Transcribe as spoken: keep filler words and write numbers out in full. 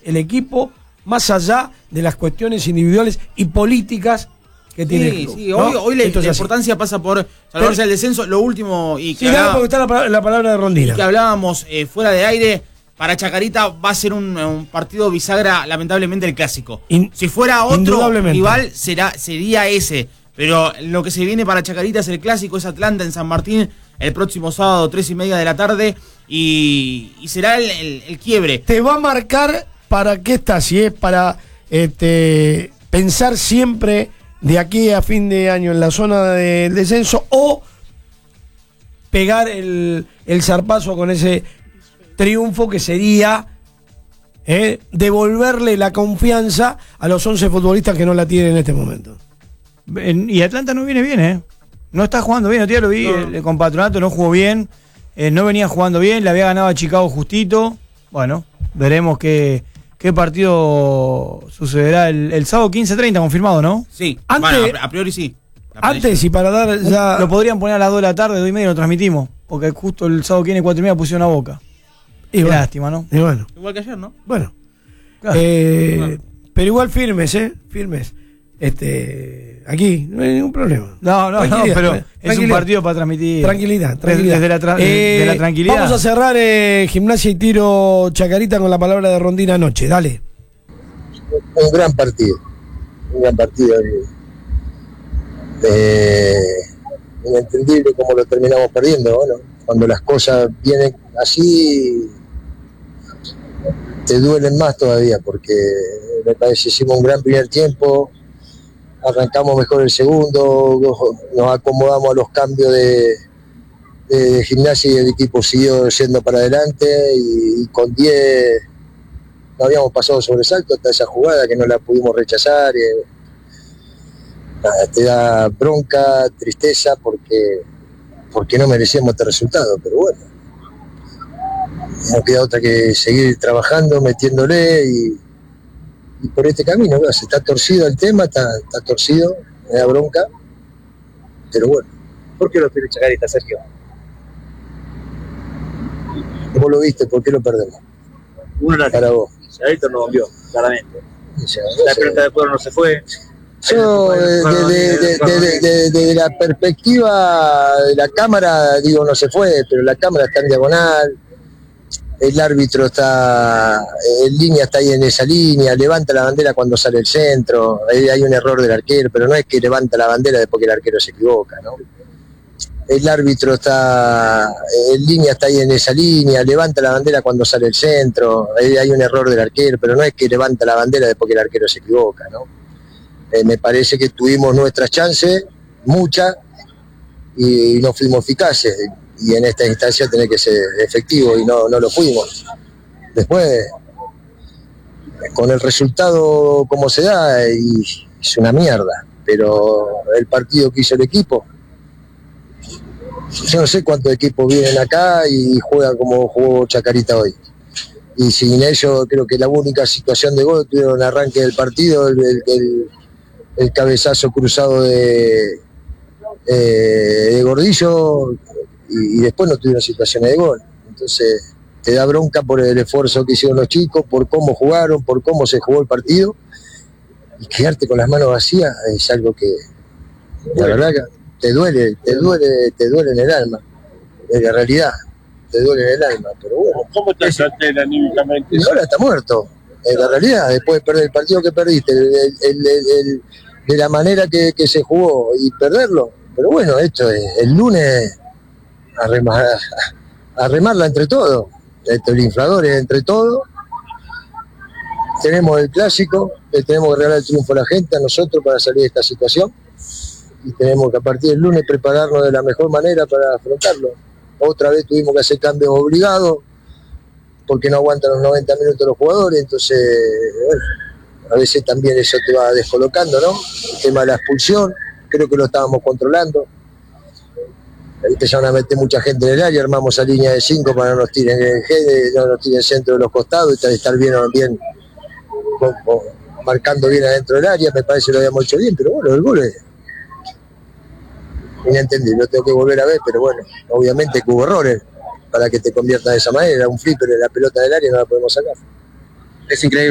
el equipo más allá de las cuestiones individuales y políticas que tiene sí, el club. Sí, ¿no? hoy, hoy la, la así. importancia pasa por salvarse del descenso. Lo último, y que, sí, hablaba, porque está la, la palabra de Rondina. Y que hablábamos eh, fuera de aire, para Chacarita va a ser un, un partido bisagra, lamentablemente, el clásico. In, si fuera otro rival, será, sería ese. Pero lo que se viene para Chacarita es el clásico, es Atlanta en San Martín, el próximo sábado, tres y media de la tarde, y, y será el, el, el quiebre. Te va a marcar para qué estás, si es para este, pensar siempre de aquí a fin de año en la zona del descenso, o pegar el, el zarpazo con ese triunfo que sería eh, devolverle la confianza a los once futbolistas que no la tienen en este momento. Y Atlanta no viene bien, ¿eh? No está jugando bien, tío, lo vi, no. el, con Patronato no jugó bien, eh, no venía jugando bien, le había ganado a Chicago justito. Bueno, veremos qué, qué partido sucederá el, el sábado quince treinta, confirmado, ¿no? Sí, antes, bueno, a priori sí. Antes, y para dar ya... Lo podrían poner a las dos de la tarde, dos y media, lo transmitimos, porque justo el sábado que viene, cuatro y media, pusieron a Boca. Y bueno, lástima, ¿no? Y bueno. Igual que ayer, ¿no? Bueno. Claro. Eh, claro. Pero igual firmes, ¿eh? Firmes. Este, aquí no hay ningún problema. No, no, no, pero es un partido para transmitir. Tranquilidad, tranquilidad. Desde la, tra eh, de la tranquilidad. Vamos a cerrar eh, Gimnasia y Tiro Chacarita con la palabra de Rondina anoche. Dale. Un gran partido. Un gran partido. Eh, inentendible cómo lo terminamos perdiendo, ¿no? Cuando las cosas vienen así, te duelen más todavía, porque me parece que hicimos un gran primer tiempo, arrancamos mejor el segundo, nos acomodamos a los cambios de, de Gimnasia y el equipo siguió yendo para adelante, y, y con diez no habíamos pasado sobresalto hasta esa jugada que no la pudimos rechazar. Y, nada, te da bronca, tristeza, porque porque no merecíamos este resultado, pero bueno, no queda otra que seguir trabajando, metiéndole, y, y por este camino, ¿no? Se está torcido el tema, está, está torcido, me da bronca, pero bueno. ¿Por qué lo tiene Chacarita, Sergio? ¿Cómo lo viste? ¿Por qué lo perdemos? Uno la para vos. Chacarita no volvió, claramente. Ya, la pelota de pueblo no se fue. Yo, desde la perspectiva de la cámara, digo, no se fue, pero la cámara está en diagonal, el árbitro está en línea, está ahí en esa línea, levanta la bandera cuando sale el centro, ahí hay un error del arquero, pero no es que levanta la bandera después que el arquero se equivoca, ¿no? El árbitro está en línea, está ahí en esa línea, levanta la bandera cuando sale el centro, ahí hay un error del arquero, pero no es que levanta la bandera después que el arquero se equivoca, ¿no? Eh, me parece que tuvimos nuestras chances, muchas, y no fuimos eficaces, y en esta instancia tenés que ser efectivo, y no, no lo fuimos. Después, con el resultado como se da, y es una mierda, pero el partido que hizo el equipo, yo no sé cuántos equipos vienen acá y juegan como jugó Chacarita hoy, y sin ellos creo que la única situación de gol tuvieron arranque del partido, el, el, el el cabezazo cruzado de, eh, de Gordillo, y, y después no tuvieron situaciones de gol. Entonces te da bronca por el esfuerzo que hicieron los chicos, por cómo jugaron, por cómo se jugó el partido, y quedarte con las manos vacías es algo que la verdad que te duele, te duele, te duele en el alma, es la realidad, te duele en el alma, pero bueno. ¿Cómo está el plantel anímicamente? Y ahora está muerto. En la realidad, después de perder el partido que perdiste, el, el, el, el, de la manera que, que se jugó y perderlo, pero bueno, esto es el lunes a, remar, a remarla entre todos, esto, el inflador es entre todos, tenemos el clásico, le tenemos que regalar el triunfo a la gente, a nosotros, para salir de esta situación, y tenemos que a partir del lunes prepararnos de la mejor manera para afrontarlo. Otra vez tuvimos que hacer cambios obligados, porque no aguantan los noventa minutos los jugadores, entonces, bueno, a veces también eso te va descolocando, ¿no? El tema de la expulsión, creo que lo estábamos controlando. Empezaron a meter mucha gente en el área, armamos esa línea de cinco para no nos tiren el G, no nos tiren centro de los costados, y estar bien, bien con, con, marcando bien adentro del área, me parece que lo habíamos hecho bien, pero bueno, el gol es inentendible, lo tengo que volver a ver, pero bueno, obviamente que hubo errores para que te conviertas de esa manera, un flipper en la pelota del área no la podemos sacar. Es increíble.